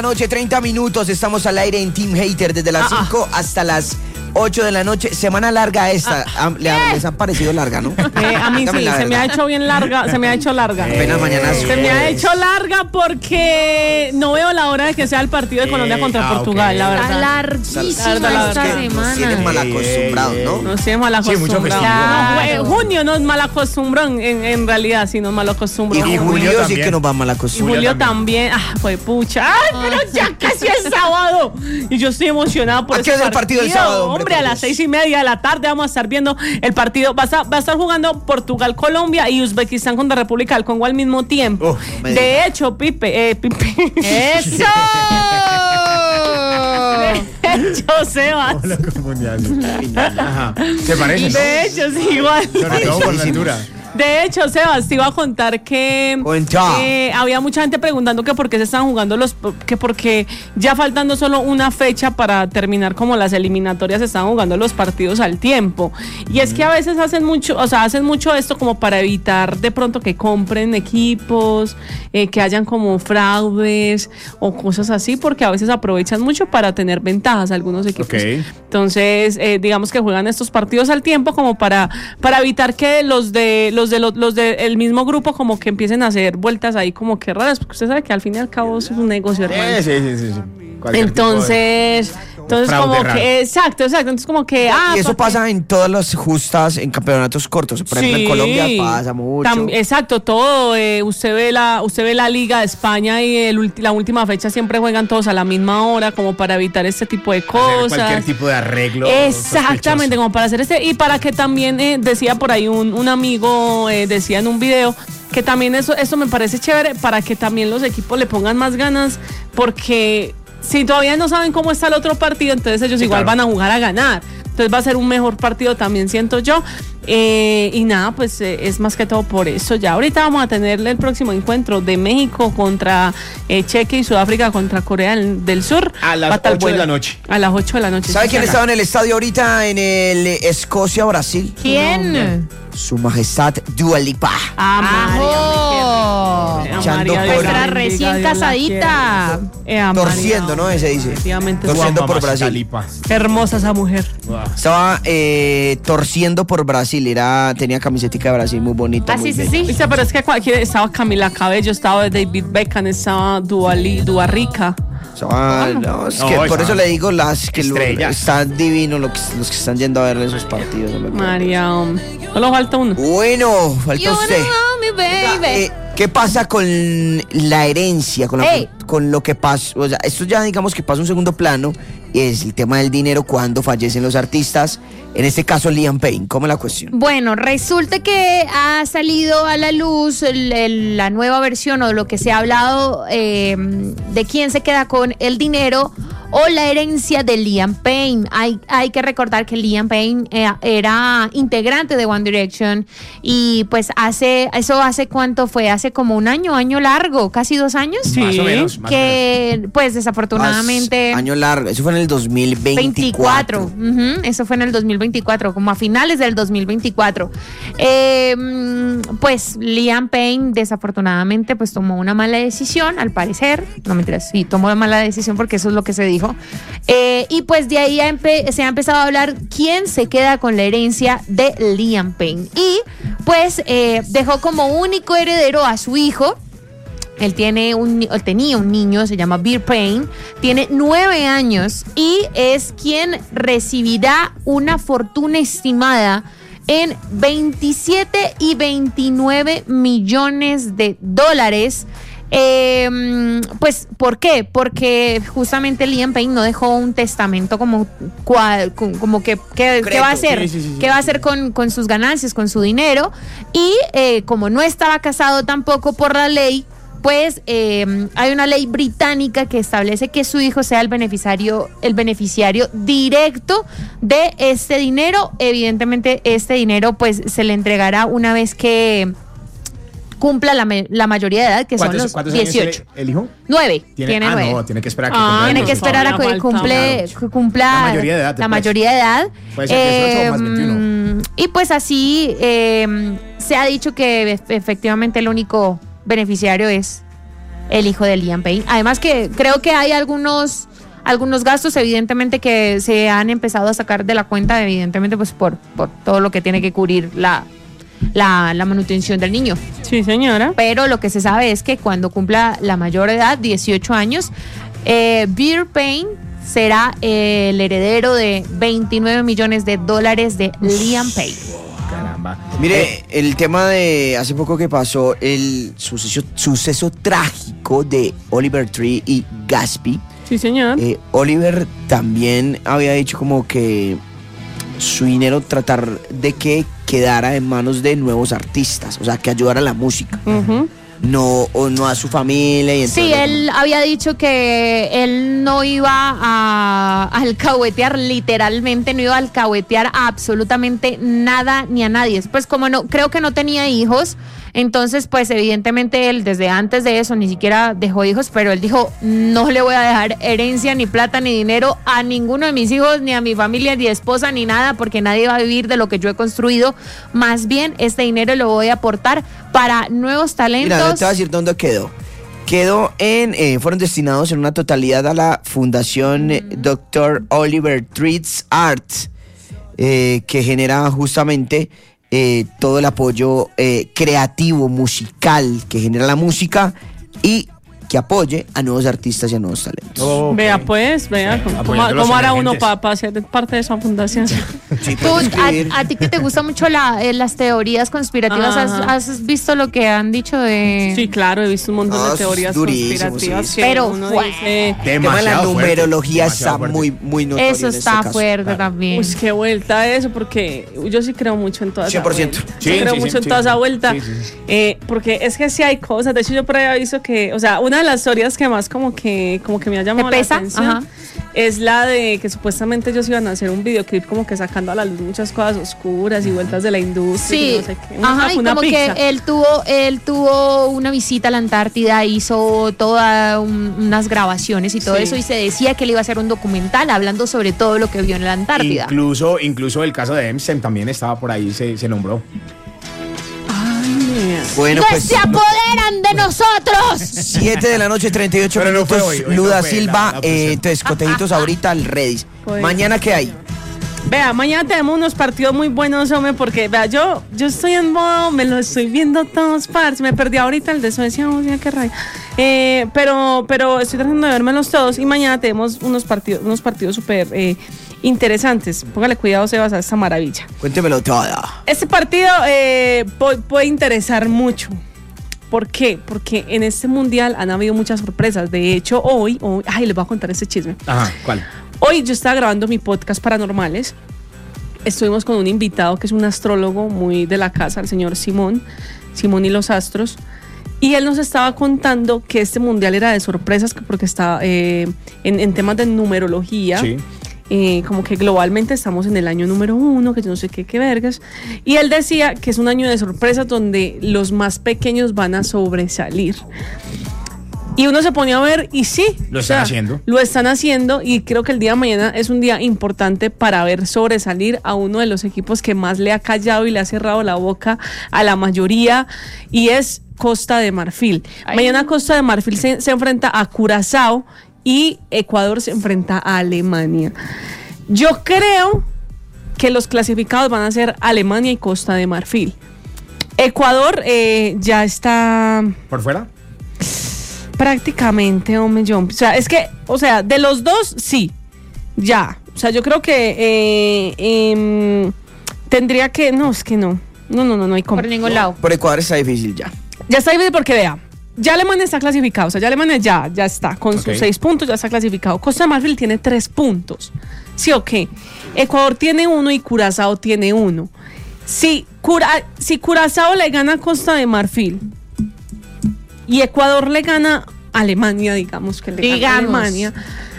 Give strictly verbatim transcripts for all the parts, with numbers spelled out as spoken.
Noche, treinta minutos, estamos al aire en Team Hater desde las Ah, cinco hasta las ocho de la noche. Semana larga esta. Ah, le, les ha parecido larga, ¿no? Eh, a mí Dígame sí, la se me verdad. ha hecho bien larga, se me ha hecho larga. Apenas mañana Se me ha hecho larga porque no veo la hora de que sea el partido de Colombia contra ah, Portugal, ok. la Está verdad. larguísima La verdad, la esta verdad. Nos tienen semana. mal acostumbrados, ¿no? No sé, mal Sí, mucho acostumbrado. festivo. No, Claro. jue- junio nos mal acostumbró, en, en realidad, sí nos mal acostumbró. Y Y Julio, Julio sí también. que nos va mal Y acostumbrados. Julio también. Ah, fue pucha. Ay, pero ya casi es sábado. Y yo estoy emocionada por ¿A qué ese hora es el partido del sábado, hombre, Hombre, a por las Dios? seis y media de la tarde vamos a estar viendo el partido. Va a estar, va a estar jugando Portugal, Colombia y Uzbekistán contra República del Congo al mismo tiempo. Uf, me de hecho, Pipe, eh, Pipe. ¡Eso! De hecho, Sebas. Hola, confundí así. Ajá. ¿Te parece? no? De hecho, sí, igual. Sobre todo por la altura. De hecho, Sebas, te iba a contar que Cuenta. eh, había mucha gente preguntando que por qué se están jugando los, que porque ya faltando solo una fecha para terminar como las eliminatorias se están jugando los partidos al tiempo. Y es que a veces hacen mucho, o sea, hacen mucho esto como para evitar de pronto que compren equipos, eh, que hayan como fraudes o cosas así, porque a veces aprovechan mucho para tener ventajas algunos equipos. Ok. Entonces, eh, digamos que juegan estos partidos al tiempo como para, para evitar que los de los de los, los de el mismo grupo como que empiecen a hacer vueltas ahí como que raras, porque usted sabe que al fin y al cabo eso es un negocio, hermano. Sí, sí, sí, sí, sí. Cualquier Entonces, entonces fraude como raro. que, exacto, exacto, entonces como que, ah, Y eso porque- pasa en todas las justas, en campeonatos cortos. Por ejemplo, en Sí. Colombia pasa mucho. Tam- exacto, todo. eh, usted ve la, usted ve la Liga de España y el ulti- la última fecha siempre juegan todos a la misma hora, como para evitar este tipo de Hacer cosas. cualquier tipo de arreglo. Exactamente, sospechoso. como para hacer este. Y para que también eh, decía por ahí un, un amigo, eh, decía en un video, que también eso, eso me parece chévere para que también los equipos le pongan más ganas, porque si todavía no saben cómo está el otro partido, entonces ellos Sí, igual claro. van a jugar a ganar. Entonces va a ser un mejor partido también, siento yo. Eh, y nada, pues eh, es más que todo por eso. Ya ahorita vamos a tener el próximo encuentro de México contra eh, Chequia y Sudáfrica contra Corea del, del Sur. A las Va estar ocho de la noche. A las ocho de la noche. ¿Sabe sí, quién señor. estaba en el estadio ahorita en el eh, Escocia-Brasil? ¿Quién? Su majestad Dua Lipa. Ah, ¡Ajo! María, Echando María, por- Dios Nuestra la bendiga, recién Dios la casadita. quiera. Eh, a Torciendo, María, ¿no? Ese dice. Efectivamente, Torciendo Juan por Mamacita Brasil. Lipa. hermosa esa mujer. Wow. Estaba eh, torciendo por Brasil. Era, tenía camisetica de Brasil muy bonita. Ah, muy sí, sí, bella. sí. Dice, pero es que cualquier, estaba Camila Cabello, estaba David Beckham, estaba Dua, Li- Dua Rica. Estaba- no, es No, que por esa- eso le digo las que lo, Estrellas. están divinos lo que- los que están yendo a ver esos partidos. hombre. María, um, solo falta uno. Bueno, falta You usted. wanna know me, baby. Eh, ¿Qué pasa con la herencia? Con, la- Ey. con lo que pasa. O sea, esto ya digamos que pasa a un segundo plano. Y es el tema del dinero cuando fallecen los artistas. En este caso, Liam Payne. ¿Cómo es la cuestión? Bueno, resulta que ha salido a la luz el- el- la nueva versión o lo que se ha hablado eh, de quién se queda con el dinero o la herencia de Liam Payne. Hay, hay que recordar que Liam Payne eh, era integrante de One Direction y pues hace, eso hace cuánto fue, hace como un año, año largo, casi dos años. Sí. Más o menos. Más o menos. Que pues desafortunadamente... Más año largo. Eso fue en el dos mil veinticuatro. veinticuatro. Ujú, eso fue en el dos mil veinticuatro, como a finales del dos mil veinticuatro. Eh, mm, pues Liam Payne desafortunadamente pues tomó una mala decisión, al parecer. No mentiras, sí, tomó una mala decisión porque eso es lo que se dijo. Eh, y pues de ahí ha empe- se ha empezado a hablar quién se queda con la herencia de Liam Payne. Y pues eh, dejó como único heredero a su hijo. Él tiene un, ni- él tenía un niño, se llama Bear Payne, tiene nueve años y es quien recibirá una fortuna estimada en veintisiete y veintinueve millones de dólares. Eh, pues, ¿por qué? Porque justamente Liam Payne no dejó un testamento como, cual- como que, que- ¿qué va a hacer? Sí, sí, sí, sí. ¿Qué va a hacer con, con sus ganancias, con su dinero? Y eh, como no estaba casado tampoco por la ley, pues eh, hay una ley británica que establece que su hijo sea el beneficiario, el beneficiario directo de este dinero. Evidentemente, este dinero pues se le entregará una vez que cumpla la, me- la mayoría de edad, que son ¿Cuántos, los cuántos años dieciocho. tiene el hijo? nueve. Tiene, Tiene ah, nueve. no, tiene que esperar a que Ah, cumpla Tiene que los- esperar a que Todavía cumple, falta. que cumpla La mayoría de edad, la pues. mayoría de edad. Puede ser dieciocho o más veintiuno. Mm, y pues así eh, se ha dicho que e- efectivamente el único beneficiario es el hijo de Liam Payne. Además que creo que hay algunos algunos gastos evidentemente que se han empezado a sacar de la cuenta, evidentemente pues por, por todo lo que tiene que cubrir la, la, la manutención del niño. Sí, señora. Pero lo que se sabe es que cuando cumpla la mayor edad, dieciocho años, eh, Bear Payne será eh, el heredero de veintinueve millones de dólares de Liam Payne. Caramba. Mire, el tema de hace poco que pasó el suceso, suceso trágico de Oliver Tree y Gatsby. Sí, señor. Eh, Oliver también había dicho como que su dinero tratar de que quedara en manos de nuevos artistas, o sea, que ayudara a la música. Uh-huh. No, o no a su familia. Y Sí, entonces, él había dicho que él no iba a alcahuetear, literalmente no iba a alcahuetear a absolutamente nada ni a nadie. Pues como no, creo que no tenía hijos, entonces pues evidentemente él desde antes de eso ni siquiera dejó hijos, pero él dijo, no le voy a dejar herencia, ni plata, ni dinero a ninguno de mis hijos, ni a mi familia, ni esposa, ni nada, porque nadie va a vivir de lo que yo he construido. Más bien, este dinero lo voy a aportar para nuevos talentos. mira, te voy a decir dónde quedó. Quedó en, eh, fueron destinados en una totalidad a la Fundación eh, doctor Oliver Tree's Art, eh, que genera justamente eh, todo el apoyo eh, creativo, musical, que genera la música y que apoye a nuevos artistas y a nuevos talentos. Ok. Vea pues, vea cómo, Apoyando los cómo hará uno emergentes. para ser parte de esa fundación. Sí, Tú, puedes escribir. a, a ti que te gustan mucho la, eh, las teorías conspirativas, ¿has, Ajá. has visto lo que han dicho de...? Sí, claro, he visto un montón No, de eso es teorías durísimo, conspirativas sí. que Pero uno fue- dice, El tema de la Demasiado fuerte, numerología está demasiado fuerte. muy, muy notorio Eso en está este caso. fuerte Claro. también. pues qué vuelta eso, porque yo sí creo mucho en toda esa cien por ciento. vuelta. Sí, Yo creo sí, mucho sí, en sí, toda sí. esa vuelta. Sí, sí, sí. Eh, porque es que sí hay cosas. De hecho, yo por ahí he visto que, o sea, una de las teorías que más como que, como que me ha llamado ¿Te pesa? la atención Ajá. es la de que supuestamente ellos iban a hacer un videoclip como que sacando a la luz muchas cosas oscuras y vueltas de la industria. Sí, y no sé qué. Una, ajá, y una como pizza. que él tuvo, él tuvo una visita a la Antártida, hizo todas un- unas grabaciones y todo Sí. eso, y se decía que él iba a hacer un documental hablando sobre todo lo que vio en la Antártida. Incluso, incluso el caso de Epstein también estaba por ahí, se, se nombró. Ay, mira. Bueno, ¡No pues se apoderan de nosotros! siete de la noche, treinta y ocho Pero no fue minutos. hoy, hoy Luda no fue Silva, la- la eh, función. entonces cotejitos ahorita al Redis. Pues- Mañana, ¿qué hay? Vea, mañana tenemos unos partidos muy buenos, hombre, porque vea, yo, yo estoy en modo, me lo estoy viendo todos partes. Me perdí ahorita el de Suecia, oh, mira qué rayo. Eh, pero, pero estoy tratando de vérmelos todos y mañana tenemos unos partidos, unos partidos súper eh, interesantes. Póngale cuidado, Sebas, a esta maravilla. Cuéntemelo todo. Este partido eh, po- puede interesar mucho. ¿Por qué? Porque en este mundial han habido muchas sorpresas. De hecho, hoy, hoy, ay, les voy a contar este chisme. Ajá, ¿cuál? Hoy yo estaba grabando mi podcast Paranormales. Estuvimos con un invitado que es un astrólogo muy de la casa, el señor Simón, Simón y los astros. Y él nos estaba contando que este mundial era de sorpresas, que porque estaba eh, en, en temas de numerología. Sí. Eh, como que globalmente estamos en el año número uno, que yo no sé qué, qué vergas. Y él decía que es un año de sorpresas donde los más pequeños van a sobresalir. Y uno se ponía a ver y sí. Lo o están sea, haciendo. Lo están haciendo y creo que el día de mañana es un día importante para ver sobresalir a uno de los equipos que más le ha callado y le ha cerrado la boca a la mayoría y es Costa de Marfil. Ay. Mañana Costa de Marfil se, se enfrenta a Curazao y Ecuador se enfrenta a Alemania. Yo creo que los clasificados van a ser Alemania y Costa de Marfil. Ecuador eh, ya está ¿Por fuera? prácticamente, hombre, John. O sea, es que, o sea, de los dos, sí, ya. O sea, yo creo que eh, em, tendría que, no, es que no. No, no, no, no hay cómo. Por ningún lado. Por Ecuador está difícil ya. Ya está difícil porque vea, ya Alemania está clasificado, o sea, ya Alemania ya, ya está, con Ok. sus seis puntos ya está clasificado. Costa de Marfil tiene tres puntos, ¿sí o qué? Ecuador tiene uno y Curazao tiene uno. Si, Cura, si Curazao le gana a Costa de Marfil y Ecuador le gana a Alemania, digamos que le gana a Digamos. Alemania,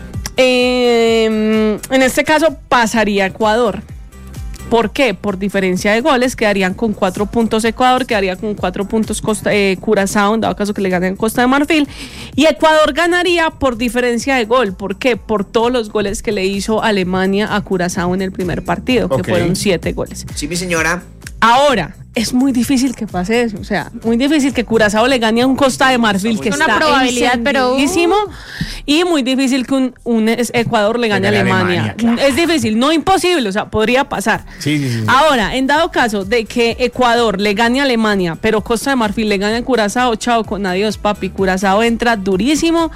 eh, en este caso pasaría Ecuador. ¿Por qué? Por diferencia de goles, quedarían con cuatro puntos Ecuador, quedaría con cuatro puntos Costa, eh, Curazao, en dado caso que le ganen Costa de Marfil. Y Ecuador ganaría por diferencia de gol. ¿Por qué? Por todos los goles que le hizo Alemania a Curazao en el primer partido, que Ok. fueron siete goles. Sí, mi señora. Ahora, es muy difícil que pase eso, o sea, muy difícil que Curazao le gane a un Costa de Marfil que Una está probabilidad, pero, uh. encendidísimo, y muy difícil que un, un Ecuador le gane a Alemania. Alemania, claro. Es difícil, no imposible, o sea, podría pasar. Sí, sí, sí. Ahora, en dado caso de que Ecuador le gane a Alemania, pero Costa de Marfil le gane a Curazao, chao, con adiós, papi. Curazao entra durísimo.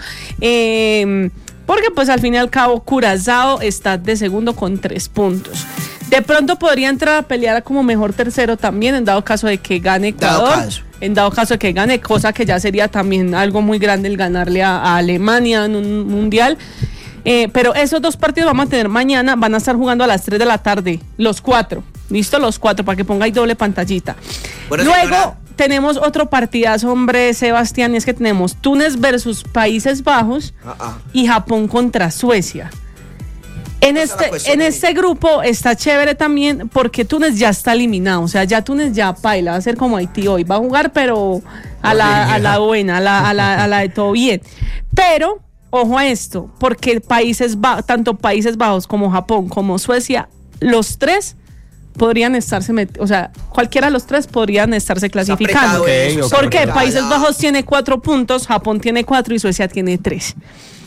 Eh, porque pues al fin y al cabo Curazao está de segundo con tres puntos. De pronto podría entrar a pelear como mejor tercero también, en dado caso de que gane Ecuador. Dado caso. En dado caso de que gane, cosa que ya sería también algo muy grande el ganarle a, a Alemania en un mundial. Eh, pero esos dos partidos vamos a tener mañana, van a estar jugando a las tres de la tarde, los cuatro. ¿Listo? Los cuatro, para que pongáis doble pantallita. Bueno, Luego señora. tenemos otro partidazo, hombre, Sebastián, y es que tenemos Túnez versus Países Bajos Ah, ah. y Japón contra Suecia. En Esa es la este, cuestión en ahí. este grupo está chévere también porque Túnez ya está eliminado, o sea, ya Túnez ya paila, va a ser como Haití hoy, va a jugar pero a la, a la buena, a la, a, la, a la de todo bien. Pero, ojo a esto, porque Países Bajos, tanto Países Bajos como Japón como Suecia, los tres podrían estarse, met- o sea, cualquiera de los tres podrían estarse clasificando. apretado eso, ¿Por ok, qué? ok. Países Bajos tiene cuatro puntos, Japón tiene cuatro y Suecia tiene tres.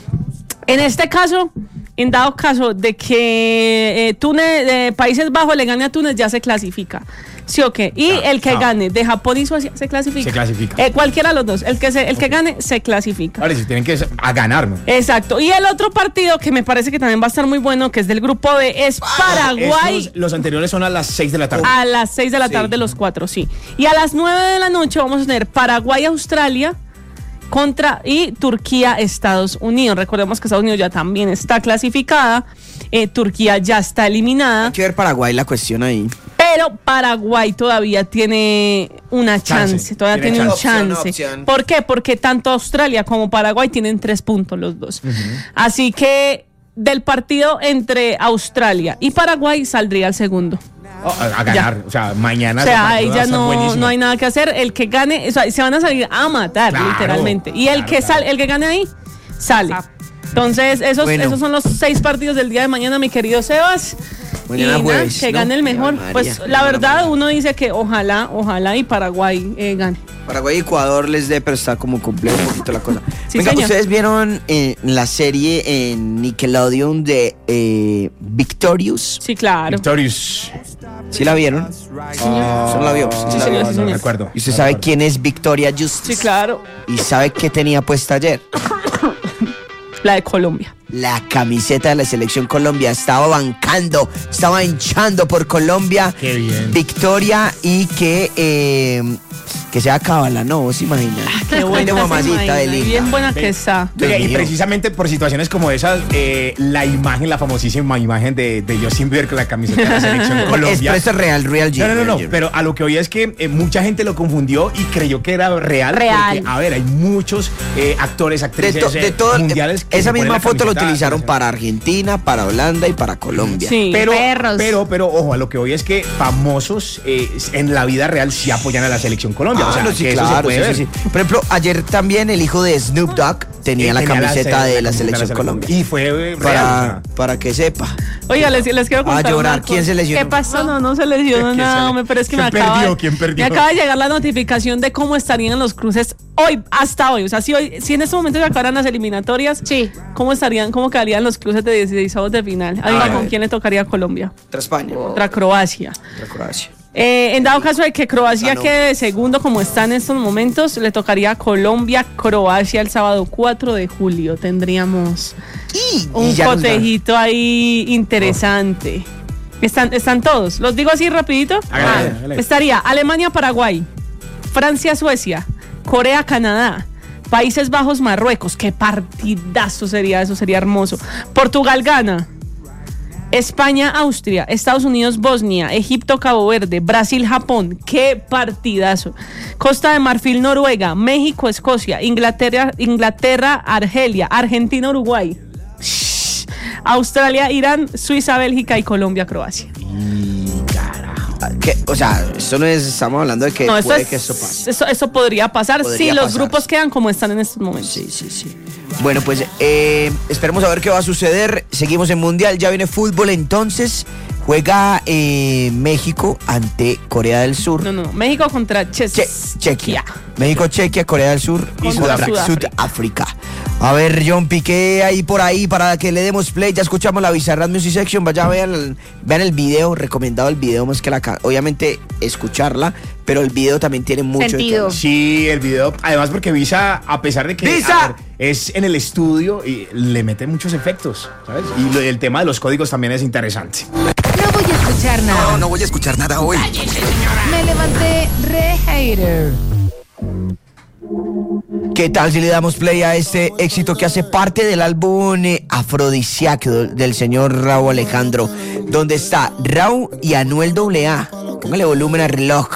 En este caso, en dado caso de que eh, Túnez, eh, Países Bajos le gane a Túnez, ya se clasifica. ¿Sí o qué? Y Ah, el que ah. gane de Japón y Suecia se clasifica. Se clasifica. Eh, cualquiera de los dos. El que, se, el que gane se clasifica. Ahora sí, tienen que a ganar, ¿no? Exacto. Y el otro partido que me parece que también va a estar muy bueno, que es del grupo B, es Paraguay. Estos- los anteriores son a las seis de la tarde. A las seis de la Sí. tarde, los cuatro, sí. Y a las nueve de la noche vamos a tener Paraguay-Australia contra y Turquía-Estados Unidos. Recordemos que Estados Unidos ya también está clasificada. Eh, Turquía ya está eliminada. Hay que ver Paraguay la cuestión ahí. Pero Paraguay todavía tiene una chance, Chance. todavía Tiene tiene, un chance. Opción, chance. opción. ¿Por qué? Porque tanto Australia como Paraguay tienen tres puntos los dos. Así que del partido entre Australia y Paraguay saldría el segundo. Oh, a, a ganar. O sea, mañana. O ese sea, partido ahí va a ya estar no, buenísimo. no hay nada que hacer. El que gane, o sea, se van a salir a matar, Claro, literalmente. Y el claro, que claro. sale, el que gane ahí, sale. Entonces, esos, Bueno. esos son los seis partidos del día de mañana, mi querido Sebas. Mañana y nada, jueves, que ¿no? gane el mejor. María, Pues María, la María, verdad, María. uno dice que ojalá, ojalá y Paraguay eh, gane. Paraguay y Ecuador les dé, pero está como complejo un poquito la cosa. Sí, Venga, señor. ¿ustedes vieron eh, la serie en Nickelodeon de eh, Victorious? Sí, claro. Victorious. ¿Sí la vieron? Ah, ¿Usted no la vio? Sí, sí, la señor, vio. sí, no señor. recuerdo. ¿Y usted no sabe recuerdo. quién es Victoria Justice? Sí, claro. ¿Y sabe qué tenía puesta ayer? La de Colombia. La camiseta de la selección Colombia. Estaba bancando, estaba hinchando por Colombia. Qué bien. Victoria y que, eh, que sea cábala, ¿no? ¿Vos imaginas? Qué buena de se mamacita imagina, de linda. bien buena que está. Dios Oiga, y mío. precisamente por situaciones como esas, eh, la imagen, la famosísima imagen de, de Justin Bieber con la camiseta de la selección Es, Colombia. pero esto es real, real G. No, no, no, real no, G. pero a lo que oía es que eh, mucha gente lo confundió y creyó que era real. Real. Porque, a ver, hay muchos eh, actores, De, actrices to- de eh, todo, mundiales que esa se ponen misma la foto lo camiseta utilizaron de la para Argentina, para Holanda y para Colombia. Sí. Pero, Perros. pero, pero, ojo, a lo que hoy es que famosos eh, en la vida real sí apoyan a la selección Colombia. Ah, o sea, no, sí, que eso se claro, puede sí, ver. sí, sí. Por ejemplo, ayer también el hijo de Snoop Dogg tenía Eh, la tenía camiseta se- de la camiseta selección Colombia. Y fue eh, real. Para, o sea. para que sepa. Oiga, les, les quiero A contar. llorar. una ¿Quién cosa. se lesionó? ¿Qué pasó? No, no, no se lesionó ¿Quién nada, se le- hombre, pero es que ¿Quién me acaba, perdió? ¿Quién perdió? me acaba de llegar la notificación de cómo estarían los cruces hoy, hasta hoy. O sea, si hoy, si en este momento se acabaran las eliminatorias, Sí. ¿cómo estarían, cómo quedarían los cruces de dieciséis de final? Adivina ver. con quién le tocaría a Colombia. Contra España. Contra Croacia. Contra Croacia. Eh, en dado caso de que Croacia Ganó. quede de segundo como está en estos momentos, le tocaría a Colombia, Croacia el sábado cuatro de julio. Tendríamos Y, un y ya nos da- cotejito ahí interesante. Están, están todos. Los digo así rapidito. Hágale, Ah, hágale. estaría Alemania, Paraguay, Francia, Suecia, Corea, Canadá, Países Bajos, Marruecos. Qué partidazo sería eso, sería hermoso. Portugal, Ghana. España, Austria, Estados Unidos, Bosnia, Egipto, Cabo Verde, Brasil, Japón. Qué partidazo. Costa de Marfil, Noruega, México, Escocia, Inglaterra, Inglaterra, Argelia, Argentina, Uruguay. Shh. Australia, Irán, Suiza, Bélgica y Colombia, Croacia. Ah, que- o sea, esto no es, estamos hablando de que No, eso, puede es- que esto pase. eso, eso podría pasar Podría si los pasar. grupos quedan como están en estos momentos. Sí, sí, sí. Bueno, pues eh, esperemos a ver qué va a suceder. Seguimos en Mundial, ya viene fútbol entonces. Juega eh, México ante Corea del Sur. No, no, México contra Ches- Che- Chequia. México, Chequia, Corea del Sur y Contra Sudáfrica. Sudáfrica. Sudáfrica. A ver, John Piqué ahí por ahí para que le demos play. Ya escuchamos la Bizarrap Music Section. Vaya, vean el, vean el video. Recomendado el video más que la ca- obviamente escucharla, pero el video también tiene mucho Sentido. de- Sí, el video, además porque Visa, a pesar de que ¡Visa! a ver, es en el estudio, y le mete muchos efectos, ¿sabes? Y lo- el tema de los códigos también es interesante. No voy a escuchar nada. No, no voy a escuchar nada hoy. Me levanté re hater. ¿Qué tal si le damos play a este éxito que hace parte del álbum eh, Afrodisíaco del señor Raúl Alejandro, donde está Raúl y Anuel doble A? Póngale volumen al reloj.